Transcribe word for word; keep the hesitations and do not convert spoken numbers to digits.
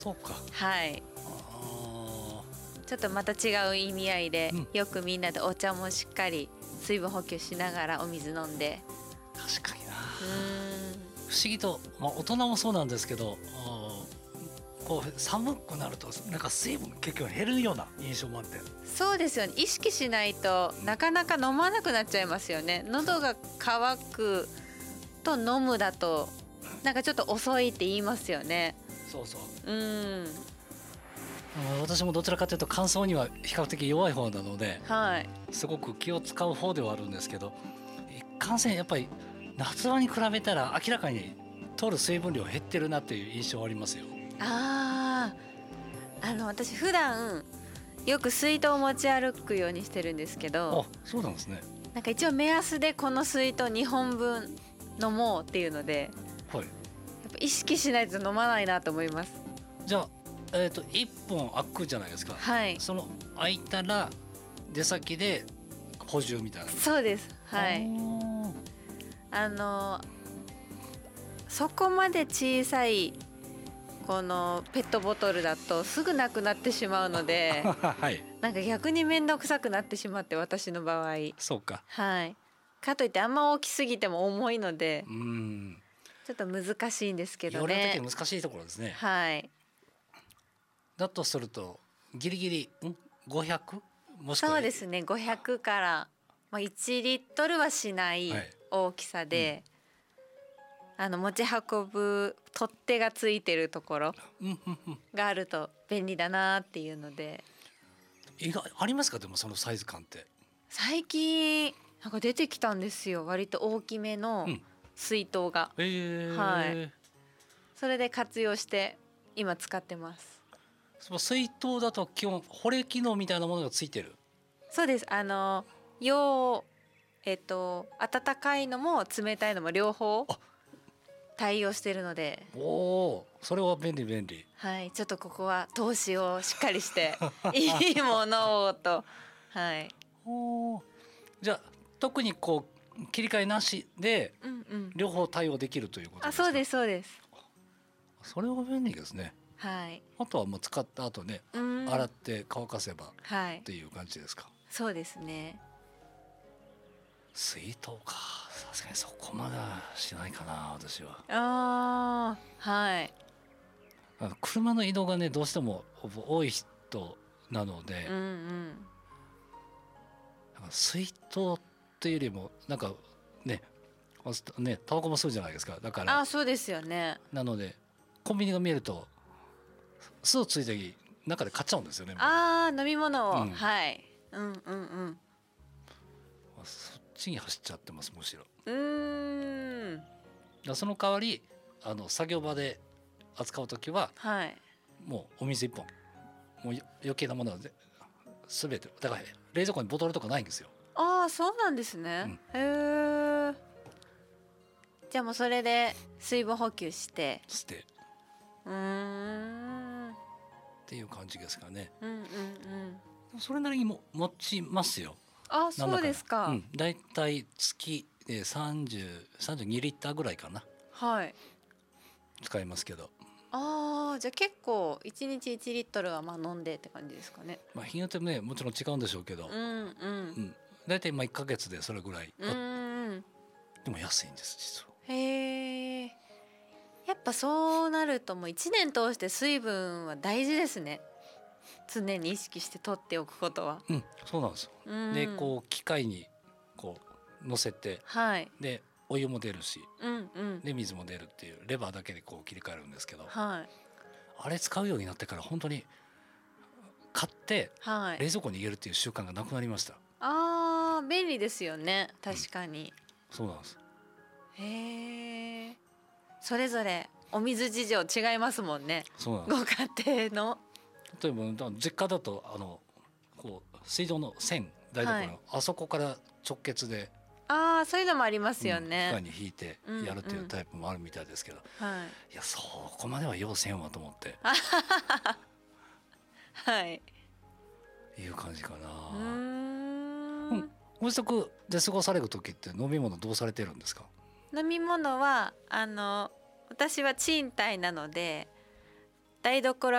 そうか。 はい。 あちょっとまた違う意味合いで、 うん、 よくみんなでお茶もしっかり水分補給しながらお水飲んで。 確かにな。 うーん不思議と、まあ、大人もそうなんですけど、こう寒くなるとなんか水分結構減るような印象もあって。 そうですよね。意識しないとなかなか飲まなくなっちゃいますよね。喉が渇くと飲むだとなんかちょっと遅いって言いますよね。 そうそう。 うん私もどちらかというと乾燥には比較的弱い方なので、 はい。 すごく気を使う方ではあるんですけど、一貫性やっぱり夏場に比べたら明らかに取る水分量減ってるなっていう印象はありますよ。 ああ、あの私普段よく水筒を持ち歩くようにしてるんですけど、 あ、そうなんですね。 なんか一応目安でこの水筒にほんぶん飲もうっていうので、 はい。 やっぱ意識しないと飲まないなと思います。 じゃあ、えー、といっぽん空くじゃないですか。 はい。 その空いたら出先で補充みたいな。 そうです。はい。あのそこまで小さいこのペットボトルだとすぐなくなってしまうのではい。 なんか逆に面倒くさくなってしまって、私の場合。 そうか。 はい。かといってあんま大きすぎても重いのでうん。 ちょっと難しいんですけど容量的ね。 に難しいところですね。 はい。 だとするとギリギリんごひゃくもしくは。 そうですね。ごひゃくからまあいちリットルはしない大きさで、はい、うん、あの持ち運ぶ取っ手がついてるところがあると便利だなっていうので。 意外ありますか？でもそのサイズ感って最近なんか出てきたんですよ。割と大きめの水筒が、 うん、えー、 はい。それで活用して今使ってます。 その水筒だと基本保冷機能みたいなものがついてる。 そうです。あの要えっと温かいのも冷たいのも両方対応してるので。 おお、それは便利便利。 はい、ちょっとここは投資をしっかりしていいものをと。はい。 お、じゃあ特にこう切り替えなしで両方対応できるということですか？ あ、そうですそうです。 それは便利ですね。 はい。 あとはもう使った後ね、洗って乾かせばっていう感じですか？ そうですね。 水筒か、さすがにそこまではしないかな私は。 ああ、はい。 あの車の移動がねどうしても多い人なので、 うんうん、 なんか水筒っていうよりもなんかねねタバコも吸うじゃないですか。だからあ、そうですよね。 なのでコンビニが見えるとすぐついてき中で買っちゃうんですよね。 ああ、飲み物を、 うん、 はい、うんうんうん。 そっちに走っちゃってますむしろ。 うーん。 だその代わりあの作業場で扱うときは、はい、もうお水一本、もう余計なものは全てだから冷蔵庫にボトルとかないんですよ。 ああ、そうなんですね。うん、へえ。じゃあもうそれで水分補給してして。 うーん。 っていう感じですかね。 うんうんうん。 それなりにも持ちますよ。 あ、そうですか。 うん、だいたい月でさんじゅう、さんじゅうにリッターぐらいかな。はい。使いますけど。 ああ、じゃあ結構いちにちいちリットルはまあ飲んでって感じですかね。 まあ日によってねもちろん違うんでしょうけど、うんうん、うん、だいたいまあいっかげつでそれぐらい。うん。でも安いんです実は。へえ。 やっぱそうなるともういちねん通して水分は大事ですね。常に意識して取っておくことは。 うん、そうなんですよ。うん、でこう機械にこう乗せて、はい、でお湯も出るし、うんうん、で水も出るっていうレバーだけでこう切り替えるんですけど、はい、あれ使うようになってから本当に買って冷蔵庫に入れるっていう習慣がなくなりました。 あー、便利ですよね。確かに、 うん、そうなんです。 へえ。それぞれお水事情違いますもんね。そうなんです。ご家庭の例えば実家だとあのこう水道の線台所の、はい、あそこから直結で、 ああ、そういうのもありますよね。 うん、機械に引いてやるっていうタイプもあるみたいですけど、うんうん、いやそこまでは要せんわと思ってはいいう感じかな。うーん、うん、ご自宅で過ごされる時って飲み物どうされてるんですか？ 飲み物はあの私は賃貸なので台所